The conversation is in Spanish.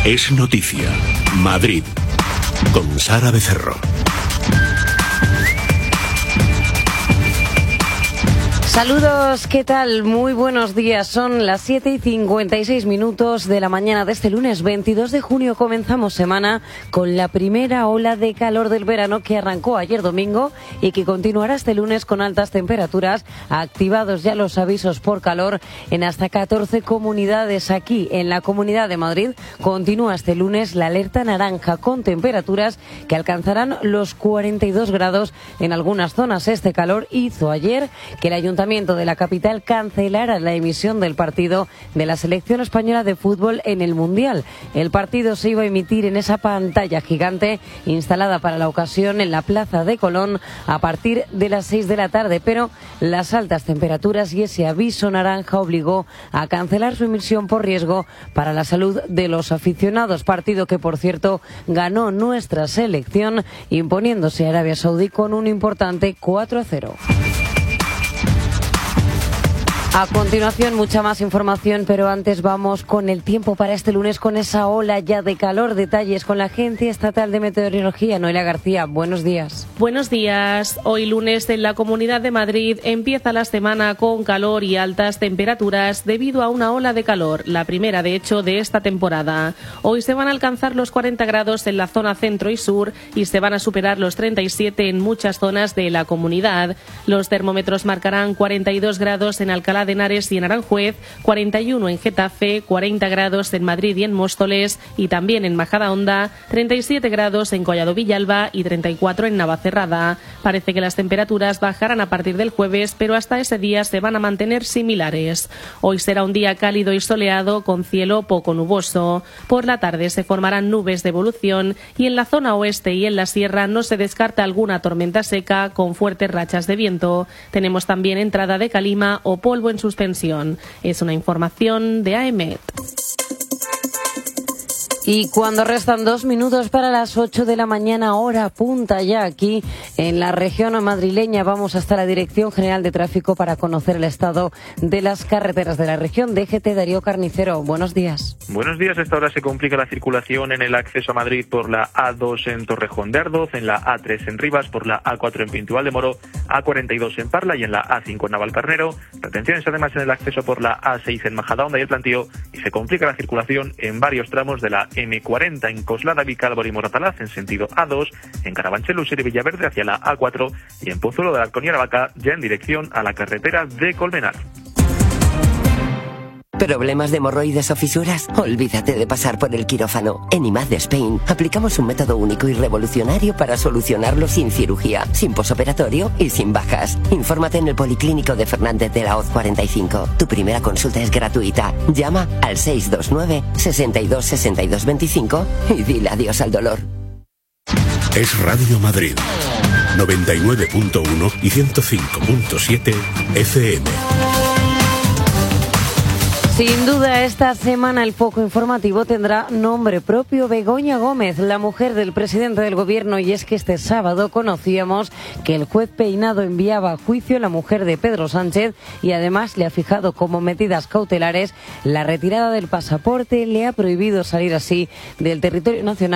Es noticia. Madrid. Con Sara Becerro. Saludos, ¿qué tal? Muy buenos días. Son las 7:56 de la mañana de este lunes 22 de junio. Comenzamos semana con la primera ola de calor del verano que arrancó ayer domingo y que continuará este lunes con altas temperaturas. Activados ya los avisos por calor en hasta 14 comunidades. Aquí en la Comunidad de Madrid continúa este lunes la alerta naranja con temperaturas que alcanzarán los 42 grados en algunas zonas. Este calor hizo ayer que el Ayuntamiento de la capital cancelara la emisión del partido de la selección española de fútbol en el Mundial. El partido se iba a emitir en esa pantalla gigante instalada para la ocasión en la Plaza de Colón a partir de las 6 de la tarde, pero las altas temperaturas y ese aviso naranja obligó a cancelar su emisión por riesgo para la salud de los aficionados. Partido que, por cierto, ganó nuestra selección imponiéndose a Arabia Saudí con un importante 4-0. A continuación, mucha más información, pero antes vamos con el tiempo para este lunes, con esa ola ya de calor. Detalles con la Agencia Estatal de Meteorología. Noelia García, buenos días. Buenos días. Hoy lunes en la Comunidad de Madrid empieza la semana con calor y altas temperaturas debido a una ola de calor, la primera de hecho de esta temporada. Hoy se van a alcanzar los 40 grados en la zona centro y sur y se van a superar los 37 en muchas zonas de la comunidad. Los termómetros marcarán 42 grados en Alcalá de Henares y en Aranjuez, 41 en Getafe, 40 grados en Madrid y en Móstoles y también en Majadahonda, 37 grados en Collado Villalba y 34 en Navacerrada. Parece que las temperaturas bajarán a partir del jueves, pero hasta ese día se van a mantener similares. Hoy será un día cálido y soleado con cielo poco nuboso. Por la tarde se formarán nubes de evolución y en la zona oeste y en la sierra no se descarta alguna tormenta seca con fuertes rachas de viento. Tenemos también entrada de calima o polvo en suspensión. Es una información de AEMET. Y cuando restan 2 minutos para las 8 de la mañana, hora punta ya aquí en la región madrileña, vamos hasta la Dirección General de Tráfico para conocer el estado de las carreteras de la región. DGT, Darío Carnicero, buenos días. Buenos días. A esta hora se complica la circulación en el acceso a Madrid por la A2 en Torrejón de Ardoz, en la A3 en Rivas, por la A4 en Pintual de Moro, A42 en Parla y en la A5 en Navalcarnero. Retenciones además en el acceso por la A6 en Majadahonda y el Plantío, y se complica la circulación en varios tramos de la M40 en Coslada, Vicálvaro y Moratalaz en sentido A2, en Carabanchel, Usera y Villaverde hacia la A4 y en Pozuelo de Alarcón y Aravaca ya en dirección a la carretera de Colmenar. ¿Problemas de hemorroides o fisuras? Olvídate de pasar por el quirófano. En IMAD de Spain aplicamos un método único y revolucionario para solucionarlo sin cirugía, sin posoperatorio y sin bajas. Infórmate en el Policlínico de Fernández de la Hoz 45. Tu primera consulta es gratuita. Llama al 629 62 62 25 y dile adiós al dolor. Es Radio Madrid. 99.1 y 105.7 FM. Sin duda, esta semana el foco informativo tendrá nombre propio: Begoña Gómez, la mujer del presidente del gobierno. Y es que este sábado conocíamos que el juez Peinado enviaba a juicio a la mujer de Pedro Sánchez y además le ha fijado como medidas cautelares la retirada del pasaporte, le ha prohibido salir así del territorio nacional